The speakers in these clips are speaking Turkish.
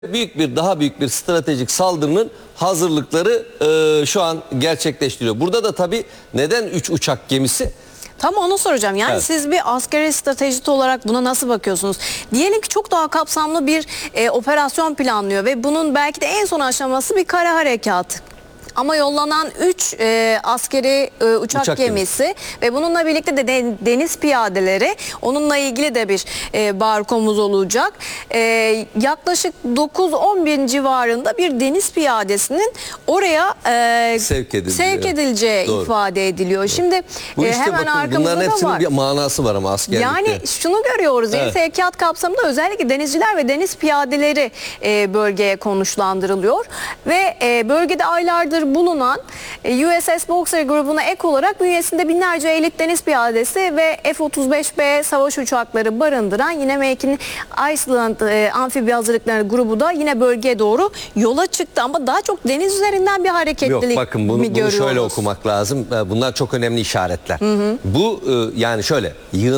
daha büyük bir stratejik saldırının hazırlıkları şu an gerçekleştiriyor. Burada da tabii neden 3 uçak gemisi? Tam onu soracağım. Yani Evet. siz bir askeri stratejist olarak buna nasıl bakıyorsunuz? Diyelim ki çok daha kapsamlı bir operasyon planlıyor ve bunun belki de en son aşaması bir kara harekatı. Ama yollanan 3 askeri uçak gemisi ve bununla birlikte de deniz piyadeleri, onunla ilgili de bir barkomuz olacak. Yaklaşık 9-10 bin civarında bir deniz piyadesinin oraya sevk edileceği ifade ediliyor. Şimdi Bu işte hemen bakın, arkamızda bunların da hepsinin var. bir manası var ama askerlikte. Yani şunu görüyoruz, yeni sevkiyat kapsamında özellikle denizciler ve deniz piyadeleri bölgeye konuşlandırılıyor ve bölgede aylardır bulunan USS Boxer grubuna ek olarak bünyesinde binlerce elit deniz piyadesi ve F-35B savaş uçakları barındıran yine Making Iceland amfibi hazırlıkları grubu da yine bölgeye doğru yola çıktı. Ama daha çok deniz üzerinden bir hareketlilik. Yok, bakın bunu şöyle okumak lazım. Bunlar çok önemli işaretler. Bu yani şöyle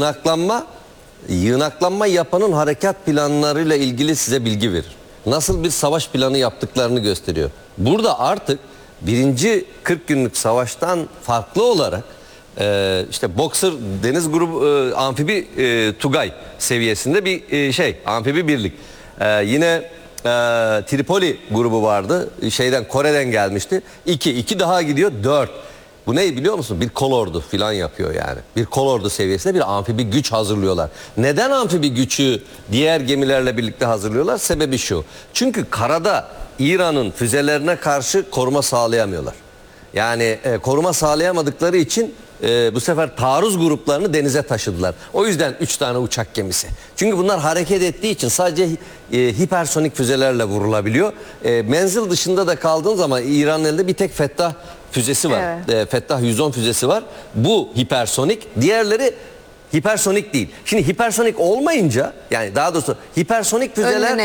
yığınaklanma yapanın harekat planlarıyla ilgili size bilgi verir. Nasıl bir savaş planı yaptıklarını gösteriyor. Burada artık birinci 40 günlük savaştan farklı olarak işte Boxer deniz grubu amfibi Tugay seviyesinde bir amfibi birlik. Yine Tripoli grubu vardı. Kore'den gelmişti. 2 daha gidiyor, 4. Bu ne biliyor musun? Bir kolordu falan yapıyor yani. Bir kolordu seviyesinde bir amfibi güç hazırlıyorlar. Neden amfibi gücü diğer gemilerle birlikte hazırlıyorlar? Sebebi şu. Çünkü karada İran'ın füzelerine karşı koruma sağlayamıyorlar. Yani koruma sağlayamadıkları için bu sefer taarruz gruplarını denize taşıdılar. O yüzden 3 tane uçak gemisi. Çünkü bunlar hareket ettiği için sadece hipersonik füzelerle vurulabiliyor. Menzil dışında da kaldığın zaman İran'ın elinde bir tek Fettah füzesi var. Evet. Fettah 110 füzesi var. Bu hipersonik. Diğerleri hipersonik değil. Şimdi hipersonik olmayınca, yani daha doğrusu hipersonik füzeler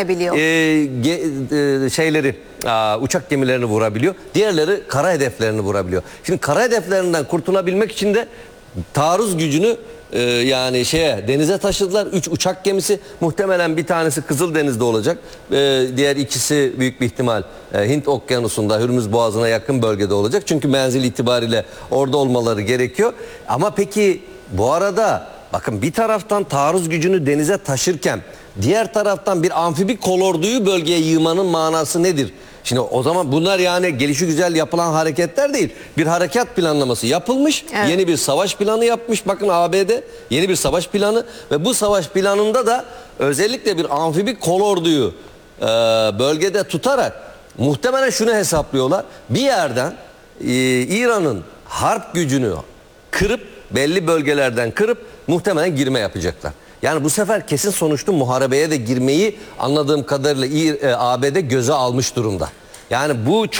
uçak gemilerini vurabiliyor. Diğerleri kara hedeflerini vurabiliyor. Şimdi kara hedeflerinden kurtulabilmek için de taarruz gücünü denize taşıdılar. 3 uçak gemisi, muhtemelen bir tanesi Kızıldeniz'de olacak. Diğer ikisi büyük bir ihtimal Hint Okyanusu'nda, Hürmüz Boğazı'na yakın bölgede olacak. Çünkü menzil itibariyle orada olmaları gerekiyor. Ama peki bu arada bakın, bir taraftan taarruz gücünü denize taşırken diğer taraftan bir amfibi kolorduyu bölgeye yığmanın manası nedir? Şimdi o zaman bunlar yani gelişigüzel yapılan hareketler değil. Bir harekat planlaması yapılmış. Evet. Yeni bir savaş planı yapmış. Bakın ABD yeni bir savaş planı ve bu savaş planında da özellikle bir amfibi kolorduyu bölgede tutarak muhtemelen şunu hesaplıyorlar. Bir yerden İran'ın harp gücünü kırıp, belli bölgelerden kırıp muhtemelen girme yapacaklar. Yani bu sefer kesin sonuçlu muharebeye de girmeyi anladığım kadarıyla ABD göze almış durumda. Yani bu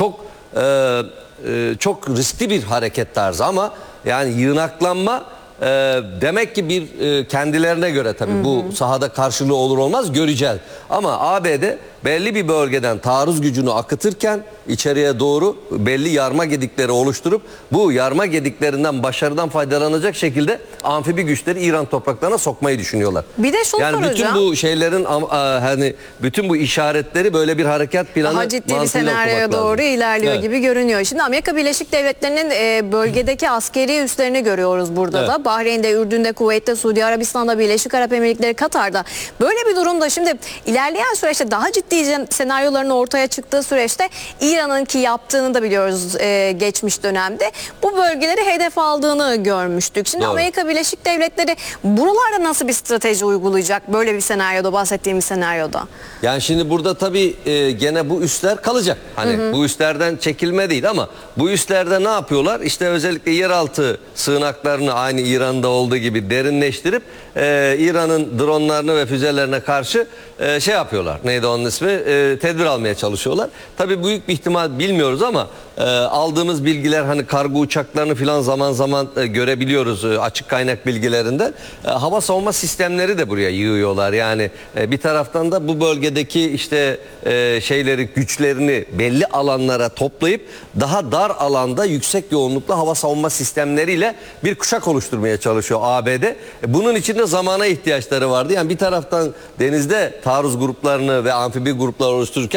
çok riskli bir hareket tarzı ama yani yığınaklanma demek ki bir kendilerine göre tabii bu sahada karşılığı olur olmaz göreceğiz. Ama ABD belli bir bölgeden taarruz gücünü akıtırken içeriye doğru belli yarma gedikleri oluşturup bu yarma gediklerinden başarıdan faydalanacak şekilde amfibi güçleri İran topraklarına sokmayı düşünüyorlar. Bir de şunu soracağım. Bütün bu şeylerin bütün bu işaretleri böyle bir harekat planı daha ciddi bir senaryoya doğru ilerliyor gibi görünüyor. Şimdi Amerika Birleşik Devletleri'nin bölgedeki askeri üslerini görüyoruz burada da. Bahreyn'de, Ürdün'de, Kuveyt'te, Suudi Arabistan'da, Birleşik Arap Emirlikleri, Katar'da. Böyle bir durumda şimdi ilerleyen süreçte daha ciddi senaryoların ortaya çıktığı süreçte İran'ın ki yaptığını da biliyoruz geçmiş dönemde. Bu bölgeleri hedef aldığını görmüştük. Şimdi Amerika Birleşik Devletleri buralarda nasıl bir strateji uygulayacak böyle bir senaryoda, bahsettiğimiz senaryoda? Yani şimdi burada tabii gene bu üsler kalacak. Hani bu üslerden çekilme değil ama bu üslerde ne yapıyorlar? İşte özellikle yeraltı sığınaklarını aynı İran'da olduğu gibi derinleştirip İran'ın dronlarını ve füzelerine karşı yapıyorlar. Neydi onun ismi? Tedbir almaya çalışıyorlar. Tabii büyük bir ihtimal bilmiyoruz ama aldığımız bilgiler, hani kargo uçaklarını falan zaman zaman görebiliyoruz açık kaynak bilgilerinden. Hava savunma sistemleri de buraya yığıyorlar. Yani bir taraftan da bu bölgedeki işte güçlerini belli alanlara toplayıp daha dar alanda yüksek yoğunluklu hava savunma sistemleriyle bir kuşak oluşturmaya çalışıyor ABD. Bunun için de zamana ihtiyaçları vardı. Yani bir taraftan denizde taarruz gruplarını ve amfibi gruplar oluştururken